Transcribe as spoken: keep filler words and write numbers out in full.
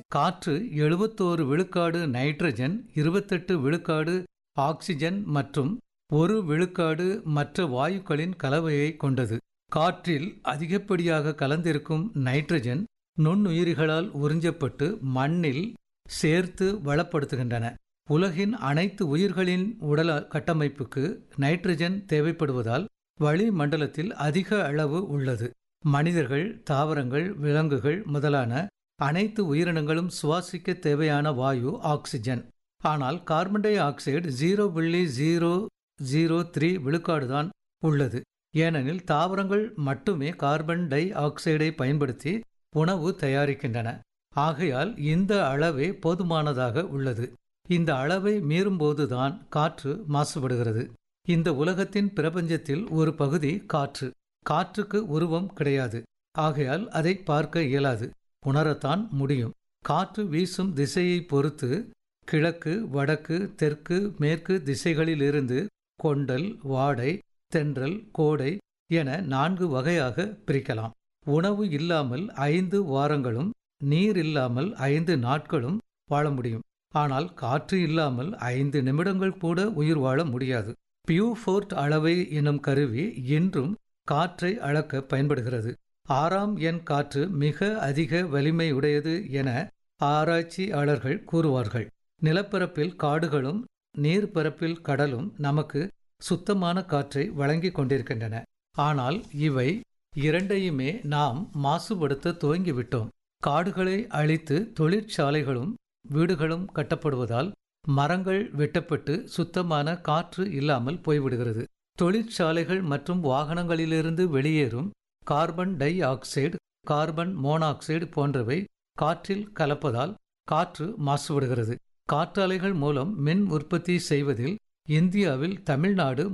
காற்று எழுபத்தொரு விழுக்காடு நைட்ரஜன், இருபத்தெட்டு விழுக்காடு ஆக்சிஜன் மற்றும் ஒரு விழுக்காடு மற்ற வாயுக்களின் கலவையை கொண்டது. காற்றில் அதிகப்படியாக கலந்திருக்கும் நைட்ரஜன் நுண்ணுயிரிகளால் உறிஞ்சப்பட்டு மண்ணில் சேர்த்து வளப்படுத்துகின்றன. உலகின் அனைத்து உயிர்களின் உடல் கட்டமைப்புக்கு நைட்ரஜன் தேவைப்படுவதால் வளிமண்டலத்தில் அதிக அளவு உள்ளது. மனிதர்கள், தாவரங்கள், விலங்குகள் முதலான அனைத்து உயிரினங்களும் சுவாசிக்க தேவையான வாயு ஆக்சிஜன். ஆனால் கார்பன் டை ஆக்சைடு ஜீரோ புள்ளி ஜீரோ ஜீரோ த்ரீ விழுக்காடுதான் உள்ளது. ஏனெனில் தாவரங்கள் மட்டுமே கார்பன் டை ஆக்சைடை பயன்படுத்தி உணவு தயாரிக்கின்றன. ஆகையால் இந்த அளவே போதுமானதாக உள்ளது. இந்த அளவை மீறும்போதுதான் காற்று மாசுபடுகிறது. இந்த உலகத்தின் பிரபஞ்சத்தில் ஒரு பகுதி காற்று. காற்றுக்கு உருவம் கிடையாது. ஆகையால் அதை பார்க்க இயலாது, உணரத்தான் முடியும். காற்று வீசும் திசையை பொறுத்து கிழக்கு, வடக்கு, தெற்கு, மேற்கு திசைகளிலிருந்து கொண்டல், வாடை, தென்றல், கோடை என நான்கு வகையாக பிரிக்கலாம். உணவு இல்லாமல் ஐந்து வாரங்களும் நீர் இல்லாமல் ஐந்து நாட்களும் வாழ முடியும். ஆனால் காற்று இல்லாமல் ஐந்து நிமிடங்கள் கூட உயிர் வாழ முடியாது. பியூஃபோர்ட் அளவை எனும் கருவி இன்றும் காற்றை அளக்க பயன்படுகிறது. ஆறாம் எண் காற்று மிக அதிக வலிமை உடையது என ஆராய்ச்சியாளர்கள் கூறுவார்கள். நிலப்பரப்பில் காடுகளும் நீர்ப்பரப்பில் கடலும் நமக்கு சுத்தமான காற்றை வழங்கி கொண்டிருக்கின்றன. ஆனால் இவை இரண்டையுமே நாம் மாசுபடுத்த துவங்கிவிட்டோம். காடுகளை அழித்து தொழிற்சாலைகளும் வீடுகளும் கட்டப்படுவதால் மரங்கள் வெட்டப்பட்டு சுத்தமான காற்று இல்லாமல் போய்விடுகிறது. தொழிற்சாலைகள் மற்றும் வாகனங்களிலிருந்து வெளியேறும் carbon di oxide, carbon monoxide போன்றவை காற்றில் கலப்பதால் காற்று மாசுபடுகிறது. காற்றாலைகள் மூலம் மின் உற்பத்தி செய்வதில் இந்தியாவில் தமிழ்நாடு